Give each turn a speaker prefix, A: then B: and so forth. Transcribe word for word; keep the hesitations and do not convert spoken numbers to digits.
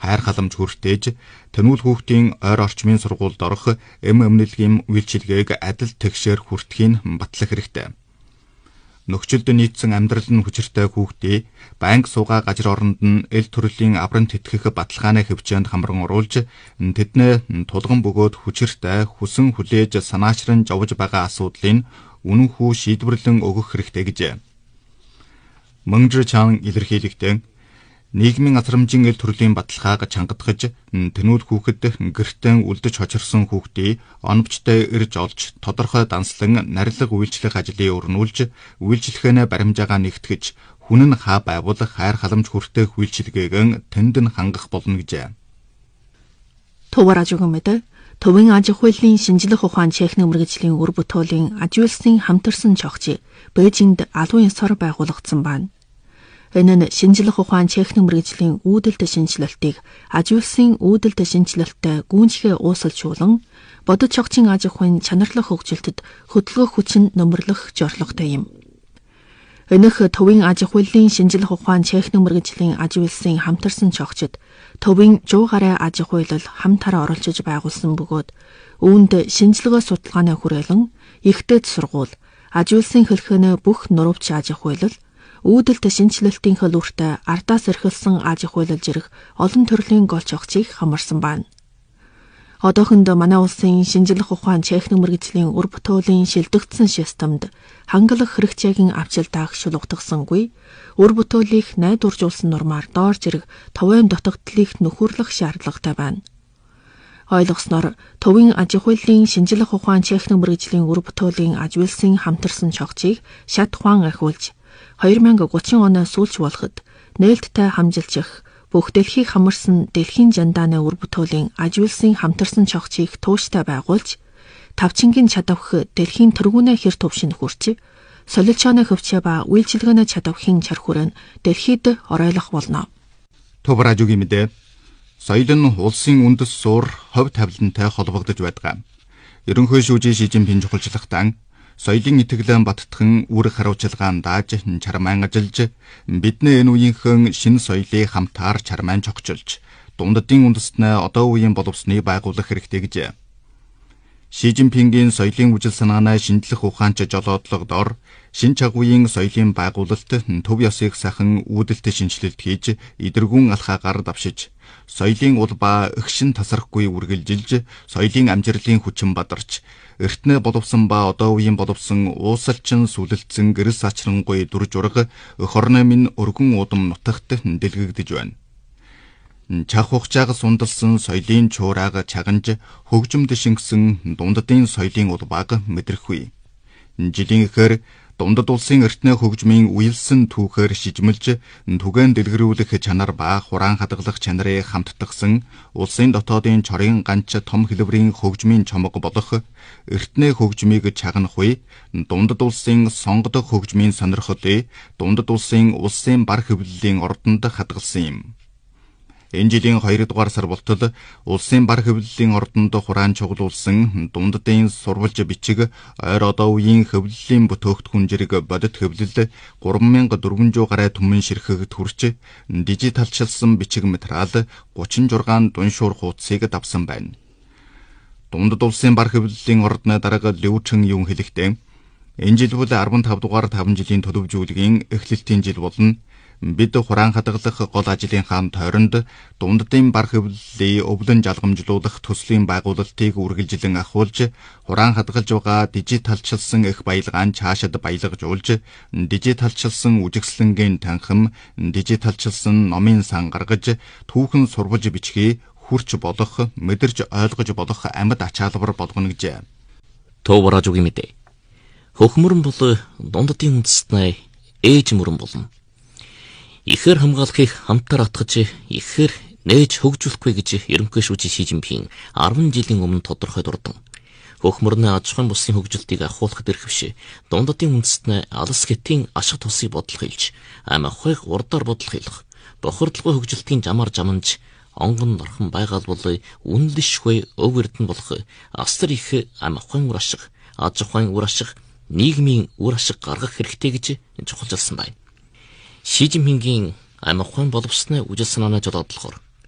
A: хайр халамж хүртээж танил хүүхдийн ойр орчмын сургуульд орох эм өмнөлгийн үйлчилгээг адил тэгшээр хүртэхийг батлах хэрэгтэй. Нөхцөлд нийцсэн амьдрал нь хүчиртэй хүүхдийг банк суугаа гажир оронд нь эл төрлийн аврам тэтгэх баталгааны хөвчөөнд хамран оруулж тэднээ тулган бөгөөд хүчиртэй хүсэн хүлээж санаачран жовж байгаа асуудлыг үнэн хүү шийдвэрлэн өгөх хэрэгтэй гэж Мөнгжир чан илэрхийлэгдэн нийгмийн асрамжийн эл төрлийн баталгааг чангадгаж тэнүүд хүүхэд гэртэн үлдэж хочирсон хүүхдийг оновчтой ирж олж тодорхой данслан нарилга үйлчлэх ажлыг өрнүүлж үйлчлэхэнэ баримжаагаа нэгтгэж хүн нь хаа байгуулах хайр халамж хүртэх үйлчлэгээгэн тэнд нь хангах болно гэж.
B: Төвөраж өгмөд Төвийн аж ахуйлын шинжлэх ухаан техник мэргэжлийн үр бүтээлийн Ажуулсан хамтарсан чогч Бээжинд алуун ёсоор байгуулагдсан байна. Энэ нь шинжлэх ухаан техник мэргэжлийн үүдэлт шинжилэлтийг Ажуулсан үүдэлт шинжилэлттэй гүйнжихээ уусалжуулан бодит чогчийн аж ахуйн чанарлах хөгжилтөд хөдөлгөөх хүчин нөмрлөх зорилготой юм. Өнөх Төвийн аж ахуйлын шинжлэх ухаан техник мэргэжлийн Ажуулсан хамтарсан чогчид Төвийн жуу гараа аж ахуйлал хамтараа оролцож байгуулсан бөгөөд үүнд шинжилгээ судалгааны хүрээлэн ихтэйд сургууль Ажуулсан хэлхэнэ бүх нурвч аж ахуйлал үүдэлт шинжилэлтийн хөлөөртэй ардаас эрхэлсэн аж ахуйлал зэрэг олон төрлийн гол чогчийг хамарсан байна. Одоохонд манай улсын шинжлэх ухаан техник мэргэжлийн үр бүтээлийн шилдэгдсэн системд хангалах хэрэгцээгийн авчилдаах шулуутгасангүй үр бүтээлийг найдваржуулсан нормаар доор зэрэг товын дутагдлыг нөхөрлөх шаардлагатай байна. Ойлгосноор Төвийн аж ахуйлын шинжлэх ухаан техник мэргэжлийн үр бүтээлийн Ажуулсан хамтарсан чогчийг шат ухаан ахиулж хоёр мянга гучин оноос сүүлч болоход нээлттэй хамжилчих бүх дэлхийг хамарсан дэлхийн жандааны үр бүтээлийн Ажуулсан хамтарсан чогчийг тууштай байгуулж тавчингийн чадавх дэлхийн тэргүүнээ хэр төвшин хүрч солилцооны хөвчөө ба үйлчилгээний чадавхын чар хүрээнд дэлхийд оройлох болно.
A: Төвраж үгийн мэдээ соёл нь улсын үндэс суур ховь тавилантай холбогдож байдаг. Ерөнхий шүүжийн Ши Жинпин чухалчлагтан соёлын итгэлэн баттхан үр хариуцлагаан дааж чармайн ажиллаж бидний энэ үеийнхэн шинэ соёлыг хамтаар чармайн чогчилж дундадын үндэстнээ одоо үеийн боловсныг байгуулах хэрэгтэй гэж. Ши Жинпингийн соёлын үжил санаанаа шинжлэх ухаанч жолоодлогод ор шин чагвын соёлын байгуулалт төв ёсыг сайхан үүдэлт шинжилэлт хийж идэргүүн алхаагаар давшиж соёлын улбаа өгшин тасрахгүй үргэлжилж соёлын амжилтын хүчин бадарч эртнээ боловсон ба одоо үеийн боловсон уусалчин сүлэлцэн гэрэл сачрангуй дүр жураг өх орны минь өргөн удам нутагт дэлгэгдэж байна. Чах хугацааг сундалсан соёлын чуурааг чаганж хөгжимд шингэсэн дундадын соёлын улбааг мэдрэхгүй. Жилийн ихэр дундад улсын эртнээ хөгжмийн уялсан түүхээр шижмэлж түгээн дэлгэрүүлэх чанар ба хураан хадгалах чанарыг хамттгсан улсын дотоодын чорын ганч том хэлбэрийн хөгжмийн чомго болох эртнээ хөгжмийг чагнах үе дундад улсын сонгодог хөгжмийн сонирхлыг дундад улсын улсын бар хэвлэлийн ордонд хадгалсан юм. Энэ жилийн хоёрдугаар сар болтол улсын бар хэвлэлийн ордонд хураан чуглуулсан дундадын сурвалж бичиг ойр одоо үеийн хэвлэлийн бүтээгдэхүүн зэрэг бодит хэвлэл гурван мянга дөрвөн зуун гаруй түмэн ширхэгт хүрч дижиталчилсан бичиг материал гучин зургаан дуншуур хуудсыг давсан байна. Дундад улсын бар хэвлэлийн ордны дарга Лүчэн Юн хэлэхдээ энэ жил бол арван тав дугаар таван жилийн төлөвжүүлгийн эхлэлтийн жил болно. Бид хураан хадгалах гол ажлынхаа тойронд дундадын бар хэвлэлийг өвлөн жалгамжлуулах төслийн байгуулалтыг үргэлжлэн ахиулж хураан хадгалж байгаа дижиталчилсан их баялгаан цаашид баялагжуулж дижиталчилсан үжигслэнгийн танхим дижиталчилсан номын сан гаргаж түүхэн сурвалж бичгийг хүрч болох мэдэрж ойлгож болох амьд ачаалбар болгоно гэж.
C: Төвраж үгийн мэдээ. Хөхмөрн бол дундадын үндэстнээ ээж мөрөн болно. Ихэр хамгаалахыг хамтар атгаж ихэр нээж хөгжүүлэхгүй гэж ерөнхий шүүжийн Ши Жинпин арван жилийн өмнө тодорхой дурдан. Хөхмөрний аж ахуйн бусын хөгжилтийг ахуулахад эрхэвш дундадын үндэстнээ алс хэтийн ашиг тусыг бодлого хэлж ам ахуйг урдаар бодлого хэлэх бохирдлогоо хөгжилтийн жамаар жаманж онгон норхон байгаал бол үнэлшгүй өв эрдэн болох астар их ам ахуйн үр ашиг аж ахуйн үр ашиг нийгмийн үр ашиг гаргах хэрэгтэй гэж чухалчилсан байна. Ши Жинпингийн ам ахуйн боловсны үжил санааны жолоодлогоор